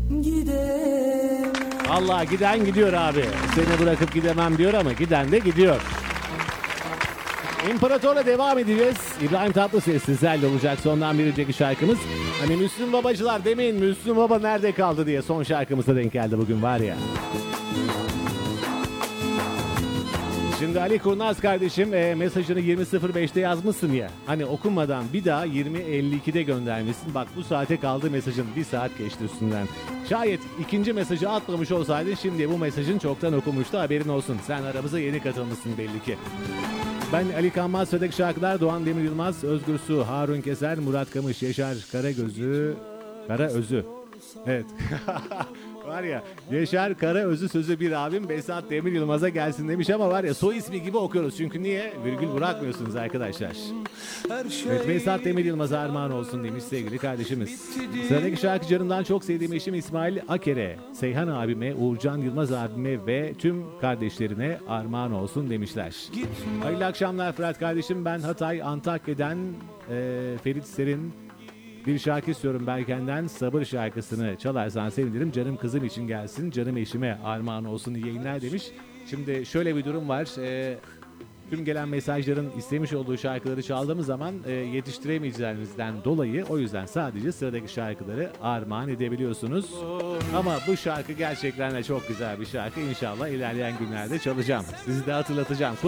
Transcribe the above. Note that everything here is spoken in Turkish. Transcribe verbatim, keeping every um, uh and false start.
gidemem. Allah giden gidiyor abi. Seni bırakıp gidemem diyor ama giden de gidiyor. İmparator'la devam edeceğiz. İbrahim Tatlıses sizlerle olacak sondan bir önceki şarkımız. Hani Müslüm babacılar demeyin Müslüm baba nerede kaldı diye son şarkımıza denk geldi bugün var ya. Şimdi Ali Kurnaz kardeşim e, mesajını yirmi sıfır beşte yazmışsın ya. Hani okunmadan bir daha yirmi elli ikide göndermişsin. Bak bu saate kaldı mesajın. Bir saat geçti üstünden. Şayet ikinci mesajı atmamış olsaydın şimdi bu mesajın çoktan okumuştu. Haberin olsun. Sen aramıza yeni katılmışsın belli ki. Ben Ali Kanmaz, Södek Şarkılar, Doğan Demir Yılmaz, Özgür Su, Harun Keser, Murat Kamış, Yaşar Karagözü, Karaözü. Evet. Var ya Yaşar Karaözü sözü bir abim Besat Demir Yılmaz'a gelsin demiş ama var ya soy ismi gibi okuyoruz. Çünkü niye? Virgül bırakmıyorsunuz arkadaşlar. Evet, Besat Demir Yılmaz'a armağan olsun demiş sevgili kardeşimiz. Sıradaki şarkıcılarımdan çok sevdiğim eşim İsmail Akere, Seyhan abime, Uğurcan Yılmaz abime ve tüm kardeşlerine armağan olsun demişler. Hayırlı akşamlar Fırat kardeşim. Ben Hatay Antakya'dan e, Ferit Ser'in bir şarkı istiyorum Berken'den. Sabır şarkısını çalarsan sevinirim. Canım kızım için gelsin. Canım eşime armağan olsun iyi yayınlar demiş. Şimdi şöyle bir durum var. Ee, tüm gelen mesajların istemiş olduğu şarkıları çaldığımız zaman e, yetiştiremeyeceğimizden dolayı o yüzden sadece sıradaki şarkıları armağan edebiliyorsunuz. Ama bu şarkı gerçekten de çok güzel bir şarkı. İnşallah ilerleyen günlerde çalacağım. Sizi de hatırlatacağım.